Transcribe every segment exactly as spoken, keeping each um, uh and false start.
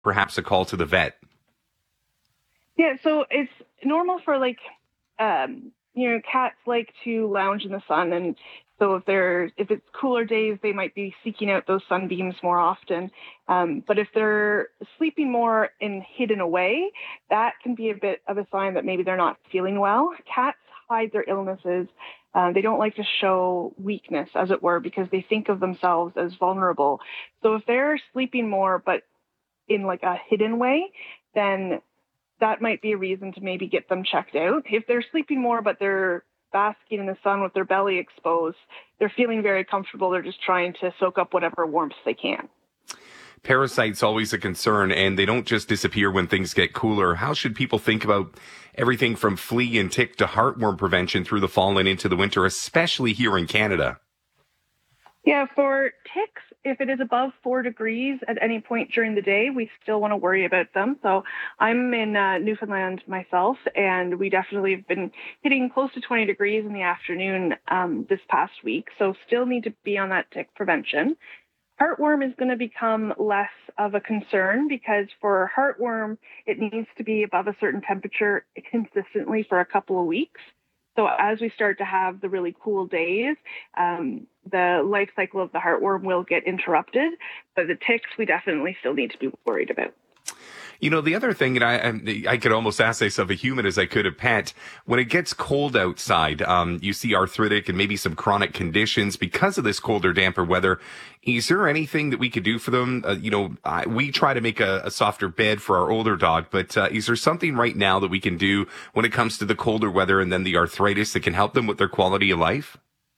perhaps a call to the vet? Yeah, so it's normal for like, um, you know, cats like to lounge in the sun, and so if they're if it's cooler days, they might be seeking out those sunbeams more often. Um, but if they're sleeping more and hidden away, that can be a bit of a sign that maybe they're not feeling well. Cats hide their illnesses. Uh, they don't like to show weakness, as it were, because they think of themselves as vulnerable. So if they're sleeping more, but in like a hidden way, then that might be a reason to maybe get them checked out. If they're sleeping more, but they're basking in the sun with their belly exposed, they're feeling very comfortable. They're just trying to soak up whatever warmth they can. Parasites always a concern, and they don't just disappear when things get cooler. How should people think about everything from flea and tick to heartworm prevention through the fall and into the winter, especially here in Canada? Yeah, for ticks, if it is above four degrees at any point during the day, we still want to worry about them. So I'm in uh, Newfoundland myself, and we definitely have been hitting close to twenty degrees in the afternoon um, this past week. So still need to be on that tick prevention. Heartworm is going to become less of a concern because for heartworm, it needs to be above a certain temperature consistently for a couple of weeks. So as we start to have the really cool days, um, the life cycle of the heartworm will get interrupted, but the ticks we definitely still need to be worried about. You know, the other thing, and I, I could almost ask this of a human as I could a pet, when it gets cold outside, um, you see arthritic and maybe some chronic conditions because of this colder, damper weather. Is there anything that we could do for them? Uh, you know, I, we try to make a, a softer bed for our older dog, but uh, is there something right now that we can do when it comes to the colder weather and then the arthritis that can help them with their quality of life?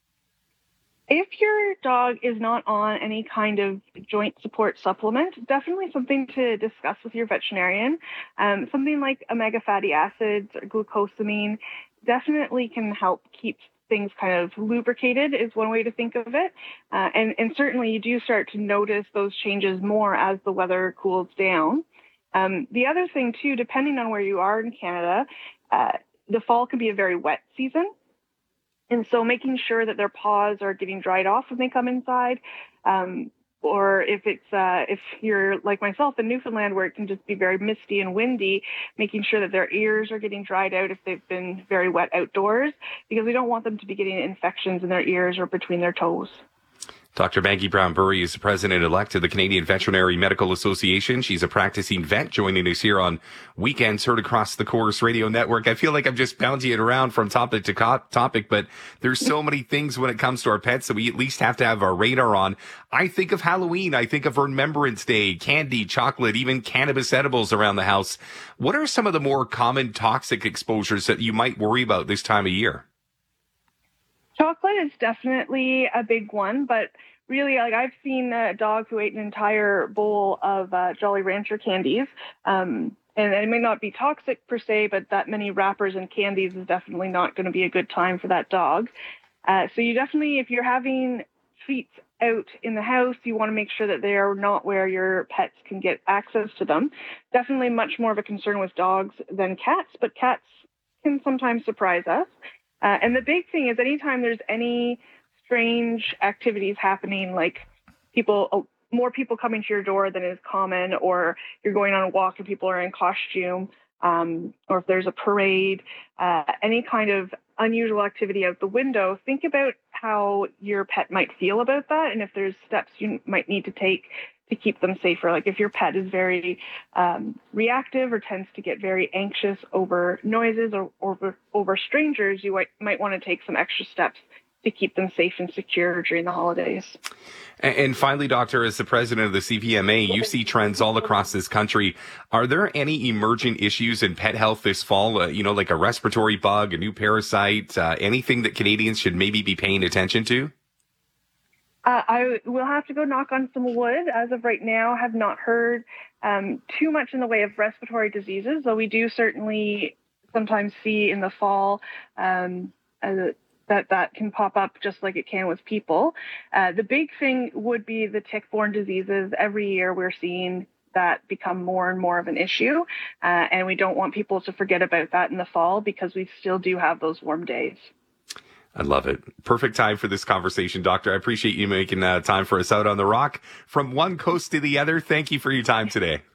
If your dog is not on any kind of joint support supplement, definitely something to discuss with your veterinarian. Um, something like omega fatty acids or glucosamine definitely can help keep things kind of lubricated is one way to think of it. Uh, and, and certainly you do start to notice those changes more as the weather cools down. Um, the other thing too, depending on where you are in Canada, uh, the fall can be a very wet season. And so making sure that their paws are getting dried off when they come inside, um, or if it's uh, if you're like myself in Newfoundland where it can just be very misty and windy, making sure that their ears are getting dried out if they've been very wet outdoors, because we don't want them to be getting infections in their ears or between their toes. Doctor Maggie Brown-Burry is the president-elect of the Canadian Veterinary Medical Association. She's a practicing vet joining us here on Weekends, heard across the Corus Radio Network. I feel like I'm just bountying around from topic to co- topic, but there's so many things when it comes to our pets that we at least have to have our radar on. I think of Halloween. I think of Remembrance Day, candy, chocolate, even cannabis edibles around the house. What are some of the more common toxic exposures that you might worry about this time of year? Chocolate is definitely a big one, but really, like I've seen a dog who ate an entire bowl of uh, Jolly Rancher candies, um, and it may not be toxic per se, but that many wrappers and candies is definitely not going to be a good time for that dog. Uh, so you definitely, if you're having treats out in the house, you want to make sure that they are not where your pets can get access to them. Definitely much more of a concern with dogs than cats, but cats can sometimes surprise us. Uh, and the big thing is anytime there's any strange activities happening, like people, more people coming to your door than is common, or you're going on a walk and people are in costume, um, or if there's a parade, uh, any kind of unusual activity out the window, think about how your pet might feel about that. And if there's steps you might need to take to keep them safer. Like if your pet is very um, reactive or tends to get very anxious over noises or over, over strangers, you might, might want to take some extra steps to keep them safe and secure during the holidays. And, and finally, Doctor, as the president of the C V M A, you see trends all across this country. Are there any emerging issues in pet health this fall, uh, you know, like a respiratory bug, a new parasite, uh, anything that Canadians should maybe be paying attention to? Uh, I will have to go knock on some wood. As of right now, have not heard um, too much in the way of respiratory diseases, though we do certainly sometimes see in the fall um, uh, that that can pop up just like it can with people. Uh, the big thing would be the tick-borne diseases. Every year we're seeing that become more and more of an issue, uh, and we don't want people to forget about that in the fall because we still do have those warm days. I love it. Perfect time for this conversation, Doctor. I appreciate you making uh, time for us out on the rock from one coast to the other. Thank you for your time today.